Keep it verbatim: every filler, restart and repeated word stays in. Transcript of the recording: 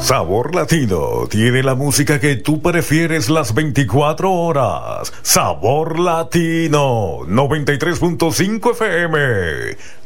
Sabor Latino tiene la música que tú prefieres las veinticuatro horas. Sabor Latino noventa y tres punto cinco F M.